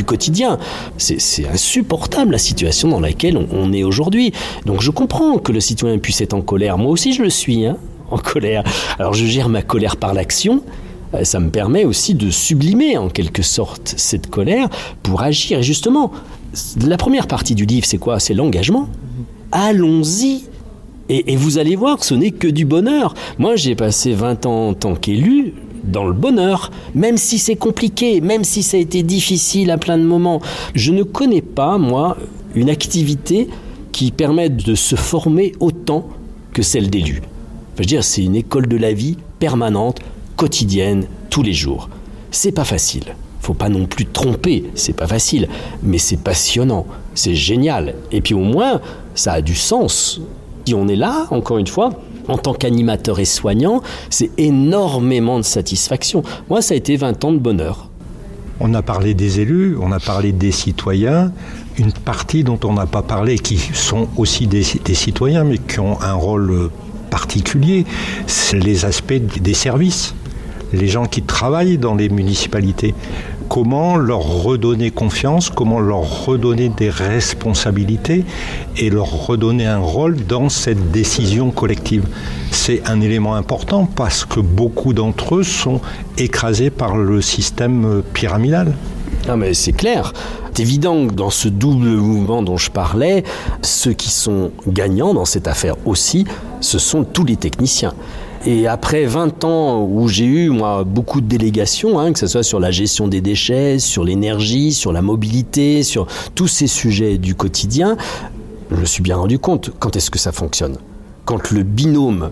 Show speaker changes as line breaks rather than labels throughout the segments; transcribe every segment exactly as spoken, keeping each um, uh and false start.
quotidien. C'est, c'est insupportable la situation dans laquelle on, on est aujourd'hui. Donc je comprends que le citoyen puisse être en colère. Moi aussi je le suis, hein, en colère. Alors je gère ma colère par l'action. Ça me permet aussi de sublimer en quelque sorte cette colère pour agir. Et justement, la première partie du livre, c'est quoi ? C'est l'engagement. Allons-y. Et, et vous allez voir, ce n'est que du bonheur. Moi, j'ai passé vingt ans en tant qu'élu dans le bonheur, même si c'est compliqué, même si ça a été difficile à plein de moments. Je ne connais pas, moi, une activité qui permette de se former autant que celle d'élu. Enfin, je veux dire, c'est une école de la vie permanente, quotidienne, tous les jours. C'est pas facile. Faut pas non plus tromper, c'est pas facile, mais c'est passionnant, c'est génial. Et puis au moins, ça a du sens. Si on est là, encore une fois, en tant qu'animateur et soignant, c'est énormément de satisfaction. Moi, ça a été vingt ans de bonheur.
On a parlé des élus, on a parlé des citoyens. Une partie dont on n'a pas parlé, qui sont aussi des, des citoyens, mais qui ont un rôle particulier, c'est les aspects des services. Les gens qui travaillent dans les municipalités, comment leur redonner confiance, comment leur redonner des responsabilités et leur redonner un rôle dans cette décision collective. C'est un élément important parce que beaucoup d'entre eux sont écrasés par le système pyramidal.
Non mais c'est clair. C'est évident que dans ce double mouvement dont je parlais, ceux qui sont gagnants dans cette affaire aussi, ce sont tous les techniciens. Et après vingt ans où j'ai eu, moi, beaucoup de délégations, hein, que ce soit sur la gestion des déchets, sur l'énergie, sur la mobilité, sur tous ces sujets du quotidien, je me suis bien rendu compte quand est-ce que ça fonctionne. Quand le binôme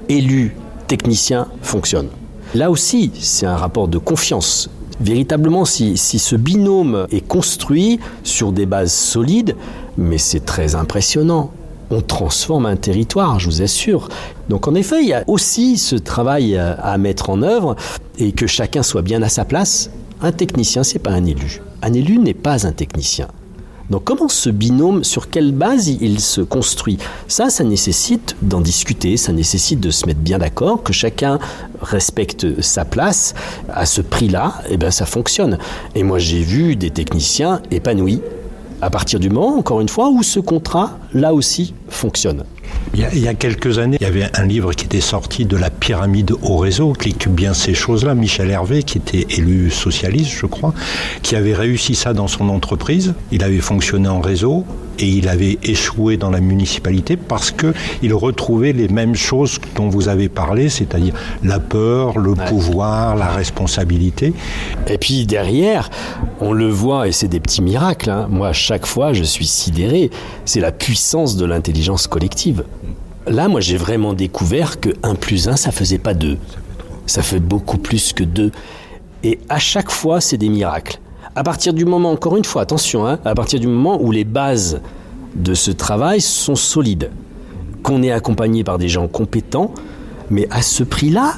élu-technicien fonctionne. Là aussi, c'est un rapport de confiance. Véritablement, si, si ce binôme est construit sur des bases solides, mais c'est très impressionnant. On transforme un territoire, je vous assure. Donc en effet, il y a aussi ce travail à mettre en œuvre et que chacun soit bien à sa place. Un technicien, c'est pas un élu. Un élu n'est pas un technicien. Donc comment ce binôme, sur quelle base il se construit ? Ça, ça nécessite d'en discuter, ça nécessite de se mettre bien d'accord, que chacun respecte sa place. À ce prix-là, eh ben, ça fonctionne. Et moi, j'ai vu des techniciens épanouis à partir du moment, encore une fois, où ce contrat, là aussi, fonctionne.
Il y, a, il y a quelques années, il y avait un livre qui était sorti de la pyramide au réseau, qui explique bien ces choses-là. Michel Hervé, qui était élu socialiste, je crois, qui avait réussi ça dans son entreprise. Il avait fonctionné en réseau et il avait échoué dans la municipalité parce qu'il retrouvait les mêmes choses dont vous avez parlé, c'est-à-dire la peur, le ouais. pouvoir, la responsabilité.
Et puis derrière, on le voit, et c'est des petits miracles. Hein. Moi, à chaque fois, je suis sidéré. C'est la puissance de l'intelligence collective. Là, moi, j'ai vraiment découvert que un plus un, ça faisait pas deux. Ça fait beaucoup plus que deux. Et à chaque fois, c'est des miracles. À partir du moment, encore une fois, attention, hein, à partir du moment où les bases de ce travail sont solides, qu'on est accompagné par des gens compétents, mais à ce prix-là,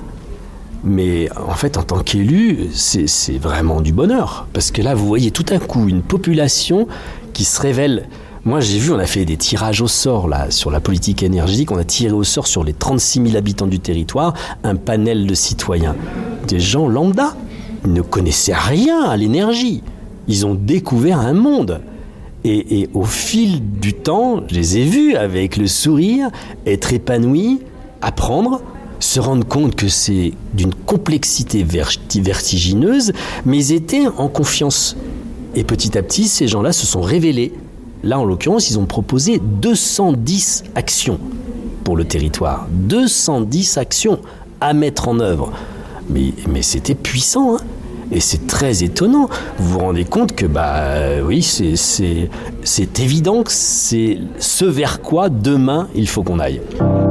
mais en fait, en tant qu'élu, c'est, c'est vraiment du bonheur. Parce que là, vous voyez tout à coup une population qui se révèle. Moi, j'ai vu, on a fait des tirages au sort là, sur la politique énergétique. On a tiré au sort sur les trente-six mille habitants du territoire un panel de citoyens. Des gens lambda. Ils ne connaissaient rien à l'énergie. Ils ont découvert un monde. Et, et au fil du temps, je les ai vus avec le sourire, être épanouis, apprendre, se rendre compte que c'est d'une complexité vertigineuse, mais ils étaient en confiance. Et petit à petit, ces gens-là se sont révélés. Là, en l'occurrence, ils ont proposé deux cent dix actions pour le territoire. deux cent dix actions à mettre en œuvre. Mais, mais c'était puissant, hein. Et c'est très étonnant. Vous vous rendez compte que, bah, oui, c'est, c'est, c'est évident que c'est ce vers quoi demain il faut qu'on aille.